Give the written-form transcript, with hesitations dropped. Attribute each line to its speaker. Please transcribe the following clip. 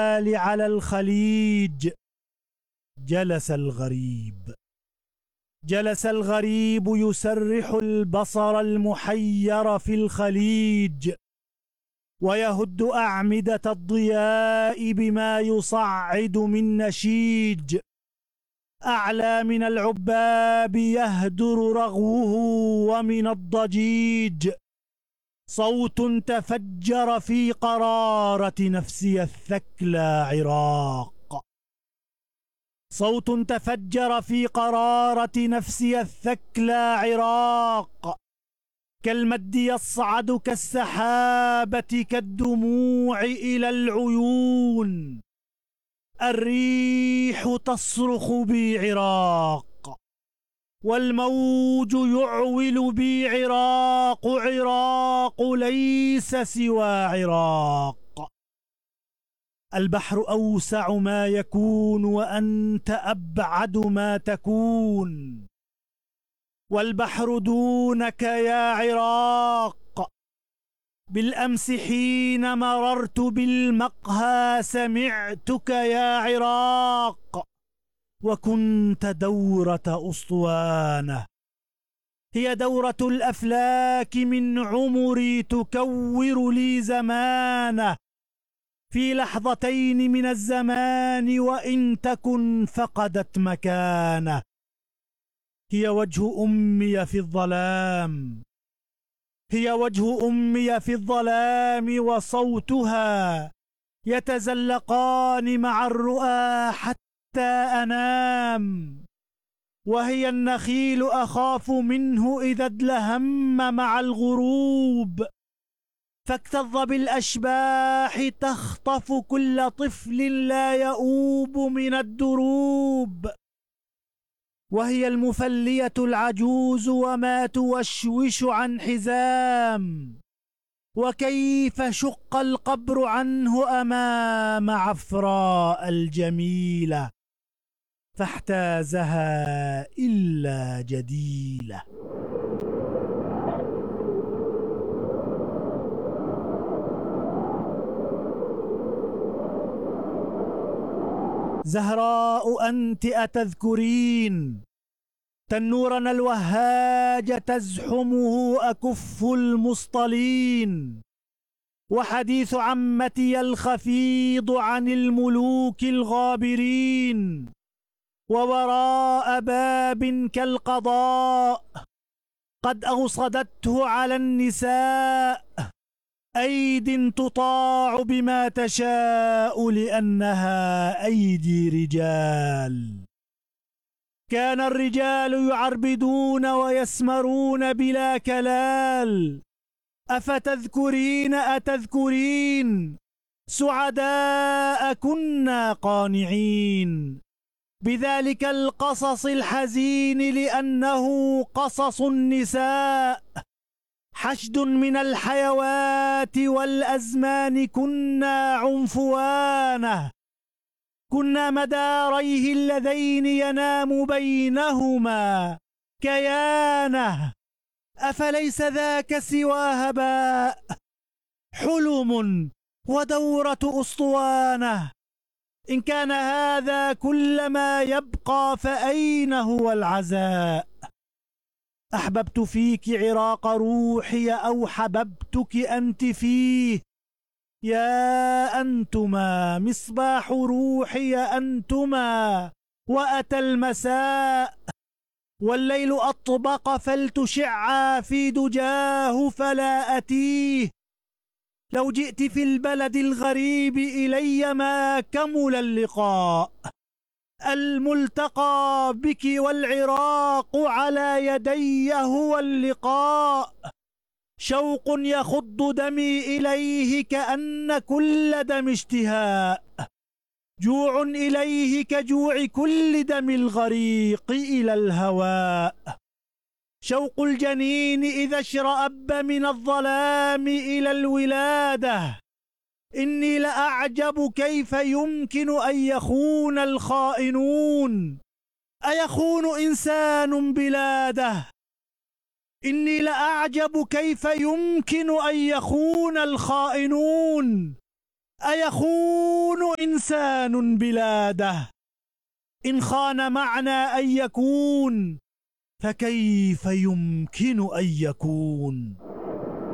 Speaker 1: على الخليج جلس الغريب. جلس الغريب يسرح البصر المحير في الخليج، ويهد أعمدة الضياء بما يصعد من نشيج. أعلى من العباب يهدر رغوه، ومن الضجيج صوت تفجر في قرارة نفسي الثكلى عراق. صوت تفجر في قرارة نفسي الثكلى عراق، كالمد يصعد كالسحابة كالدموع إلى العيون. الريح تصرخ بي عراق، والموج يعول بي عراق. عراق ليس سوى عراق. البحر أوسع ما يكون، وأنت أبعد ما تكون، والبحر دونك يا عراق. بالأمس حين مررت بالمقهى سمعتك يا عراق، وكنت دورة أسطوانة، هي دورة الأفلاك من عمري تكور لي زمانه. في لحظتين من الزمان وإن تكن فقدت مكانه. هي وجه أمي في الظلام، هي وجه أمي في الظلام، وصوتها يتزلقان مع الرؤى حتى أنام. وهي النخيل أخاف منه إذا ادلهم مع الغروب، فاكتظ بالأشباح تخطف كل طفل لا يؤوب من الدروب. وهي المفلية العجوز وما توشوش عن حزام، وكيف شق القبر عنه أمام عفراء الجميلة، فاحتازها إلا جديلة. زهراء أنت أتذكرين تنورنا الوهاج تزحمه أكف المصطلين، وحديث عمتي الخفيض عن الملوك الغابرين. ووراء باب كالقضاء قد أوصدته على النساء أيد تطاع بما تشاء لأنها أيدي رجال. كان الرجال يعربدون ويسمرون بلا كلال. أتذكرين سعداء كنا قانعين بذلك القصص الحزين، لأنه قصص النساء. حشد من الحيوات والأزمان كنا عنفوانه، كنا مداريه اللذين ينام بينهما كيانه. أفليس ذاك سوى هباء، حلم ودورة أسطوانة؟ إن كان هذا كل ما يبقى فأين هو العزاء؟ أحببت فيك عراق روحي أو حببتك أنت فيه؟ يا أنتما مصباح روحي أنتما، وأتى المساء والليل أطبق فلتشعا في دجاه فلا أتيه. لو جئت في البلد الغريب إلي ما كمل اللقاء. الملتقى بك والعراق على يدي هو اللقاء. شوق يخض دمي إليه كأن كل دم اشتهاء. جوع إليه كجوع كل دم الغريق إلى الهواء. شوق الجنين إذا اشرأب من الظلام إلى الولادة. إني لأعجب كيف يمكن أن يخون الخائنون. أيخون إنسان بلاده؟ إني لأعجب كيف يمكن أن يخون الخائنون. أيخون إنسان بلاده؟ إن خان معنى أن يكون فكيف يمكن أن يكون؟